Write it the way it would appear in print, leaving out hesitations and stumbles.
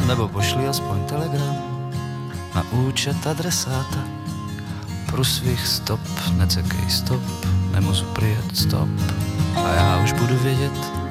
nebo pošli aspoň telegram na účet adresáta. Průsvih stop, necekej stop, nemůžu přijet stop. A já už budu vědět,